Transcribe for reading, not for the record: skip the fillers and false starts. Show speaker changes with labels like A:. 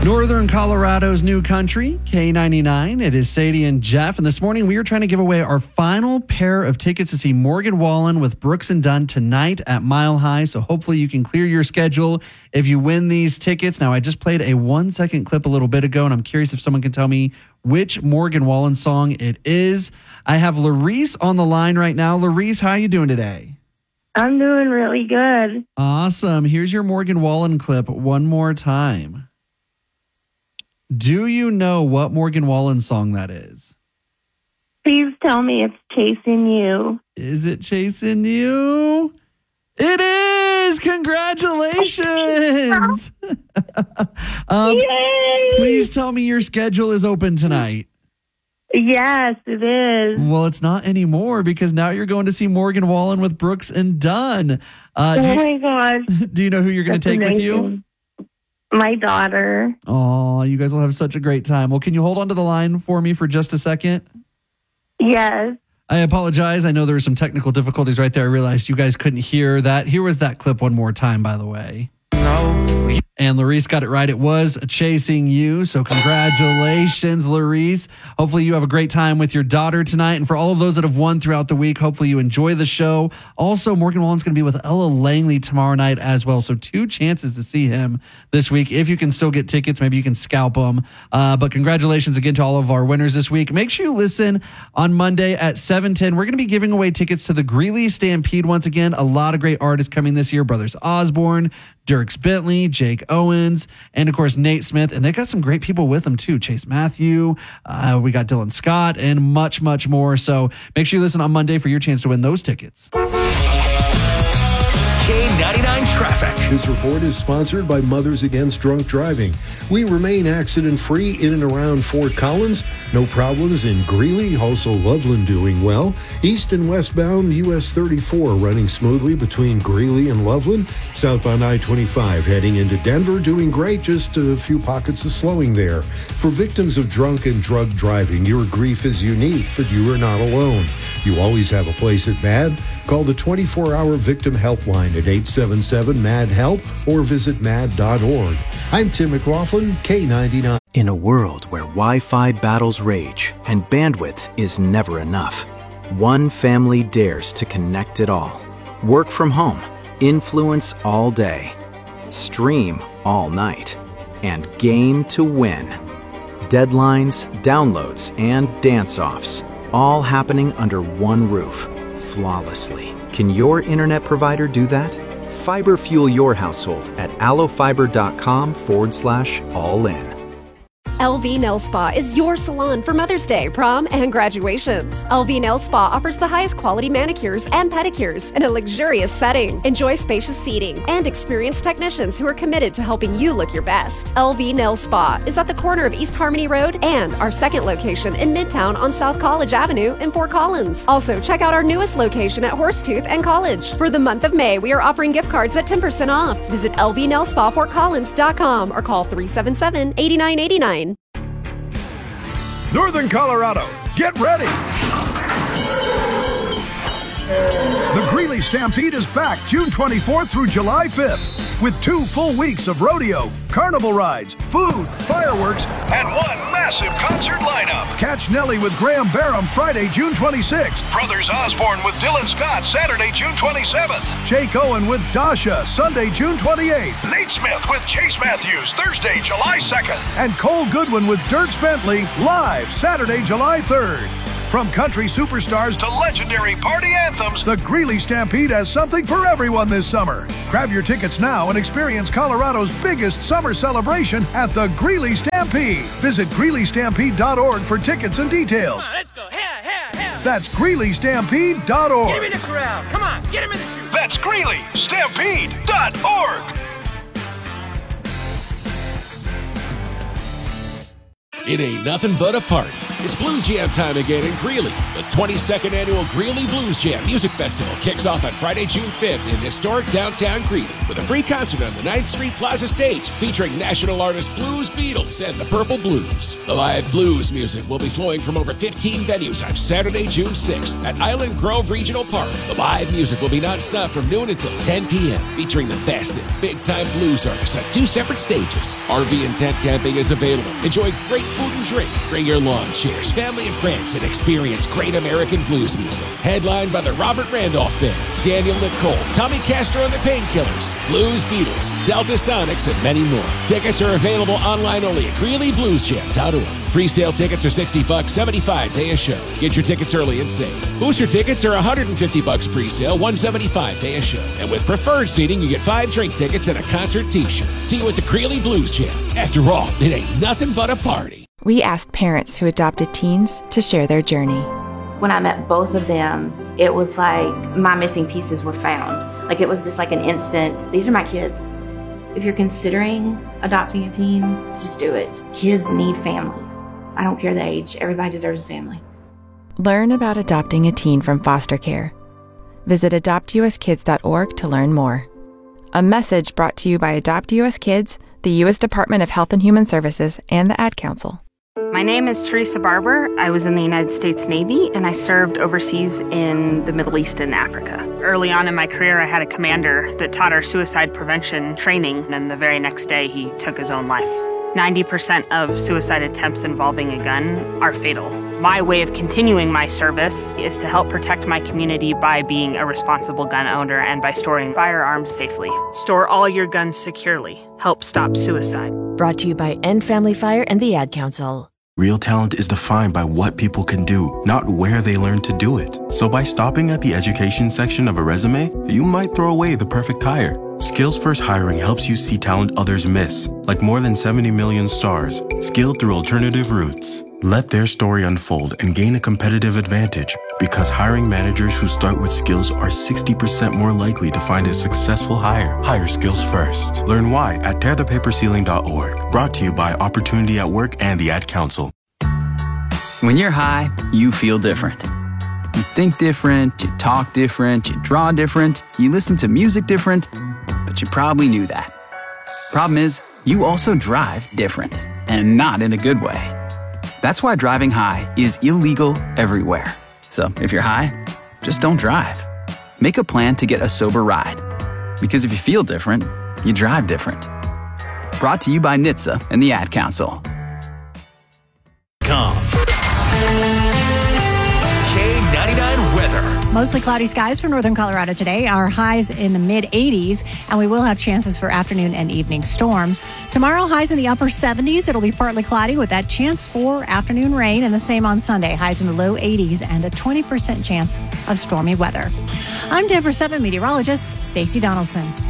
A: Northern Colorado's new country, K99. It is Sadie and Jeff. And this morning we are trying to give away our final pair of tickets to see Morgan Wallen with Brooks and Dunn tonight at Mile High. So hopefully you can clear your schedule if you win these tickets. Now, I just played a 1-second clip a little bit ago, and I'm curious if someone can tell me which Morgan Wallen song it is. I have Larice on the line right now. Larice, how are you doing today?
B: I'm doing really good.
A: Awesome. Here's your Morgan Wallen clip one more time. Do you know what Morgan Wallen song that is?
B: Please tell me it's Chasing You.
A: Is it Chasing You? It is! Congratulations!
B: Yay!
A: Please tell me your schedule is open tonight.
B: Yes, it is.
A: Well, it's not anymore because now you're going to see Morgan Wallen with Brooks and Dunn.
B: My gosh.
A: Do you know who you're going to take with you?
B: My daughter.
A: Oh, you guys will have such a great time. Well, can you hold on to the line for me for just a second?
B: Yes.
A: I apologize. I know there were some technical difficulties right there. I realized you guys couldn't hear that. Here was that clip one more time, by the way. No. And Larice got it right. It was Chasing You. So congratulations, Larice. Hopefully you have a great time with your daughter tonight. And for all of those that have won throughout the week, hopefully you enjoy the show. Also, Morgan Wallen's going to be with Ella Langley tomorrow night as well. So 2 chances to see him this week. If you can still get tickets, maybe you can scalp them. But congratulations again to all of our winners this week. Make sure you listen on Monday at 7:10. We're going to be giving away tickets to the Greeley Stampede once again. A lot of great artists coming this year. Brothers Osborne, Dierks Bentley, Jake Owens, and of course Nate Smith. And they got some great people with them too. Chase Matthew, we got Dylan Scott, and much, much more. So make sure you listen on Monday for your chance to win those tickets.
C: K99 Traffic.
D: This report is sponsored by Mothers Against Drunk Driving. We remain accident-free in and around Fort Collins. No problems in Greeley. Also Loveland doing well. East and westbound US 34 running smoothly between Greeley and Loveland. Southbound I-25 heading into Denver doing great. Just a few pockets of slowing there. For victims of drunk and drug driving, your grief is unique, but you are not alone. You always have a place at MAD. Call the 24-hour victim helpline at 877-MAD-HELP or visit mad.org. I'm Tim McLaughlin, K99.
E: In a world where Wi-Fi battles rage and bandwidth is never enough, one family dares to connect it all. Work from home, influence all day, stream all night, and game to win. Deadlines, downloads, and dance-offs, all happening under one roof, flawlessly. Can your internet provider do that? Fiber fuel your household at allofiber.com/all-in.
F: LV Nail Spa is your salon for Mother's Day, prom, and graduations. LV Nail Spa offers the highest quality manicures and pedicures in a luxurious setting. Enjoy spacious seating and experienced technicians who are committed to helping you look your best. LV Nail Spa is at the corner of East Harmony Road and our second location in Midtown on South College Avenue in Fort Collins. Also, check out our newest location at Horsetooth and College. For the month of May, we are offering gift cards at 10% off. Visit lvnailspafortcollins.com or call 377-8989.
G: Northern Colorado, get ready! The Greeley Stampede is back June 24th through July 5th with 2 full weeks of rodeo, carnival rides, food, fireworks, and 1 massive concert lineup. Catch Nelly with Graham Barham Friday, June 26th. Brothers Osborne with Dylan Scott Saturday, June 27th. Jake Owen with Dasha Sunday, June 28th. Nate Smith with Chase Matthews Thursday, July 2nd. And Cole Goodwin with Dierks Bentley live Saturday, July 3rd. From country superstars to legendary party anthems, the Greeley Stampede has something for everyone this summer. Grab your tickets now and experience Colorado's biggest summer celebration at the Greeley Stampede. Visit GreeleyStampede.org for tickets and details.
H: Come on, let's go. Yeah.
G: That's GreeleyStampede.org.
H: Get him in the crowd. Come on, get him in the shoe.
G: That's GreeleyStampede.org.
C: It ain't nothing but a party. It's Blues Jam time again in Greeley. The 22nd annual Greeley Blues Jam Music Festival kicks off on Friday, June 5th in historic downtown Greeley with a free concert on the 9th Street Plaza stage featuring national artist Blues Beatles and the Purple Blues. The live blues music will be flowing from over 15 venues on Saturday, June 6th at Island Grove Regional Park. The live music will be nonstop from noon until 10 p.m. featuring the best in big-time blues artists on 2 separate stages. RV and tent camping is available. Enjoy great food and drink. Bring your lawn chairs, family and friends, and experience great American blues music. Headlined by the Robert Randolph Band, Daniel Nicole, Tommy Castro and the Painkillers, Blues Beatles, Delta Sonics, and many more. Tickets are available online only at GreeleyBluesJam.org. Pre-sale tickets are $60, $75 day a show. Get your tickets early and save. Booster tickets are $150 pre-sale, $175 day a show. And with preferred seating, you get 5 drink tickets and a concert t-shirt. See you at the Greeley Blues Jam. After all, it ain't nothing but a party.
I: We asked parents who adopted teens to share their journey.
J: When I met both of them, it was like my missing pieces were found. Like it was just like an instant, these are my kids. If you're considering adopting a teen, just do it. Kids need families. I don't care the age, everybody deserves a family.
I: Learn about adopting a teen from foster care. Visit adoptuskids.org to learn more. A message brought to you by Adopt US Kids, the U.S. Department of Health and Human Services, and the Ad Council.
K: My name is Teresa Barber. I was in the United States Navy, and I served overseas in the Middle East and Africa. Early on in my career, I had a commander that taught our suicide prevention training, and the very next day, he took his own life. 90% of suicide attempts involving a gun are fatal. My way of continuing my service is to help protect my community by being a responsible gun owner and by storing firearms safely. Store all your guns securely. Help stop suicide.
L: Brought to you by End Family Fire and the Ad Council.
M: Real talent is defined by what people can do, not where they learn to do it. So by stopping at the education section of a resume, you might throw away the perfect hire. Skills First Hiring helps you see talent others miss, like more than 70 million stars, skilled through alternative routes. Let their story unfold and gain a competitive advantage, because hiring managers who start with skills are 60% more likely to find a successful hire. Hire skills first. Learn why at tearthepaperceiling.org. Brought to you by Opportunity at Work and the Ad Council.
N: When you're high, you feel different. You think different, you talk different, you draw different, you listen to music different, but you probably knew that. Problem is, you also drive different, and not in a good way. That's why driving high is illegal everywhere. So if you're high, just don't drive. Make a plan to get a sober ride. Because if you feel different, you drive different. Brought to you by NHTSA and the Ad Council.
O: K99 weather.
P: Mostly cloudy skies for northern Colorado today. Our highs in the mid-80s, and we will have chances for afternoon and evening storms. Tomorrow, highs in the upper 70s. It'll be partly cloudy with that chance for afternoon rain, and the same on Sunday. Highs in the low 80s and a 20% chance of stormy weather. I'm Denver 7 meteorologist Stacey Donaldson.